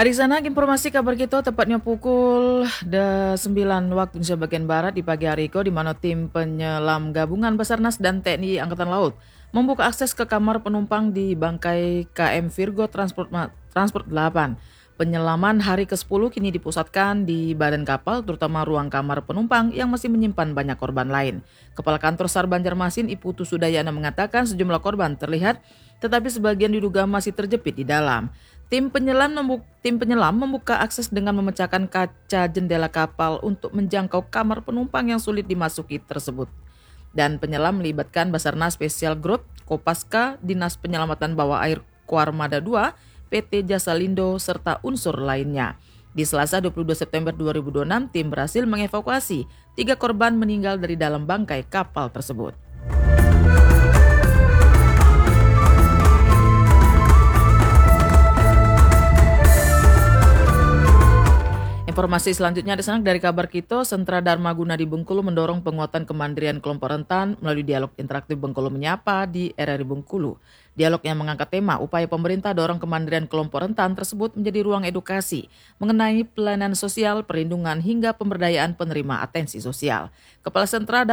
Sana, informasi kabar kita tepatnya pukul 9 waktu Indonesia bagian Barat di pagi hari di mana tim penyelam gabungan Basarnas dan TNI Angkatan Laut membuka akses ke kamar penumpang di bangkai KM Virgo Transport 8. Penyelaman hari ke-10 kini dipusatkan di badan kapal, terutama ruang kamar penumpang yang masih menyimpan banyak korban lain. Kepala Kantor SAR Banjarmasin, Iputu Sudayana mengatakan sejumlah korban terlihat, tetapi sebagian diduga masih terjepit di dalam. Tim penyelam membuka akses dengan memecahkan kaca jendela kapal untuk menjangkau kamar penumpang yang sulit dimasuki tersebut. Dan penyelam melibatkan Basarnas Special Group, Kopaska, Dinas Penyelamatan Bawah Air Kuarmada 2, PT Jasa Lindo, serta unsur lainnya. Di Selasa 22 September 2026, tim berhasil mengevakuasi 3 korban meninggal dari dalam bangkai kapal tersebut. Informasi selanjutnya dari kabar kita, Sentra Dharma Guna di Bengkulu mendorong penguatan kemandirian kelompok rentan melalui dialog interaktif Bengkulu Menyapa di RRI Bengkulu. Dialog yang mengangkat tema upaya pemerintah dorong kemandirian kelompok rentan tersebut menjadi ruang edukasi mengenai pelayanan sosial, perlindungan hingga pemberdayaan penerima atensi sosial. Kepala Sentra